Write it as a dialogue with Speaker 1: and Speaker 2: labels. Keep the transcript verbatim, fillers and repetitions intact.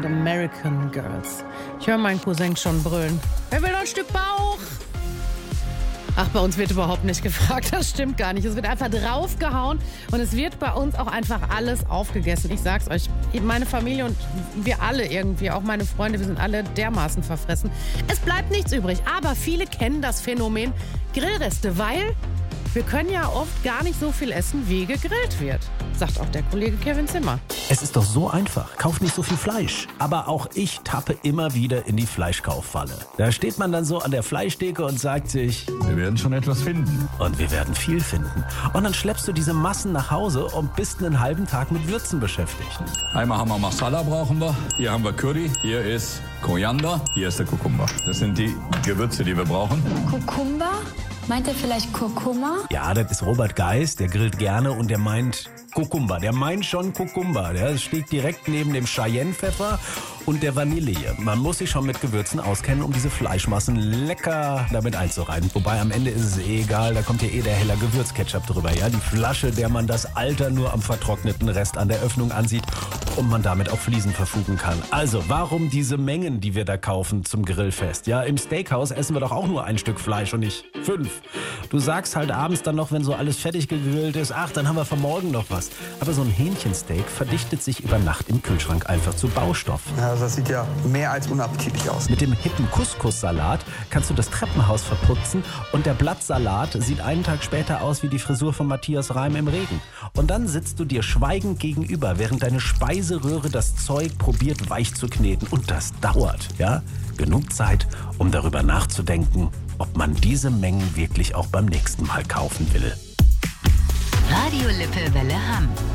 Speaker 1: und American Girls. Ich höre meinen Cousin schon brüllen. Wer will noch ein Stück Bauch? Ach, bei uns wird überhaupt nicht gefragt, das stimmt gar nicht. Es wird einfach draufgehauen und es wird bei uns auch einfach alles aufgegessen. Ich sag's euch, meine Familie und wir alle irgendwie, auch meine Freunde, wir sind alle dermaßen verfressen. Es bleibt nichts übrig, aber viele kennen das Phänomen Grillreste, weil wir können ja oft gar nicht so viel essen, wie gegrillt wird, sagt auch der Kollege Kevin Zimmer.
Speaker 2: Es ist doch so einfach. Kauf nicht so viel Fleisch. Aber auch ich tappe immer wieder in die Fleischkauffalle. Da steht man dann so an der Fleischtheke und sagt sich,
Speaker 3: wir werden schon etwas finden.
Speaker 2: Und wir werden viel finden. Und dann schleppst du diese Massen nach Hause und bist einen halben Tag mit Würzen beschäftigt.
Speaker 3: Einmal haben wir Masala, brauchen wir. Hier haben wir Curry. Hier ist Koriander. Hier ist der Kurkuma. Das sind die Gewürze, die wir brauchen.
Speaker 4: Kurkuma? Meint er vielleicht Kurkuma?
Speaker 2: Ja, das ist Robert Geis, der grillt gerne und der meint Kurkuma. Der meint schon Kurkuma. Der steht direkt neben dem Cheyenne-Pfeffer und der Vanille. Man muss sich schon mit Gewürzen auskennen, um diese Fleischmassen lecker damit einzureiben. Wobei am Ende ist es eh egal, da kommt ja eh der heller Gewürzketchup drüber. Ja, die Flasche, der man das Alter nur am vertrockneten Rest an der Öffnung ansieht und man damit auf Fliesen verfugen kann. Also, warum diese Mengen, die wir da kaufen zum Grillfest? Ja, im Steakhouse essen wir doch auch nur ein Stück Fleisch und nicht fünf. Du sagst halt abends dann noch, wenn so alles fertig gegrillt ist, ach, dann haben wir für morgen noch was. Aber so ein Hähnchensteak verdichtet sich über Nacht im Kühlschrank einfach zu Baustoff.
Speaker 5: Ja, das sieht ja mehr als unappetitlich aus.
Speaker 2: Mit dem hippen Couscous-Salat kannst du das Treppenhaus verputzen und der Blattsalat sieht einen Tag später aus wie die Frisur von Matthias Reim im Regen. Und dann sitzt du dir schweigend gegenüber, während deine Speiseröhre das Zeug probiert weich zu kneten. Und das dauert, ja? Genug Zeit, um darüber nachzudenken, ob man diese Mengen wirklich auch beim nächsten Mal kaufen will.
Speaker 6: Radio Lippe Welle Hamm.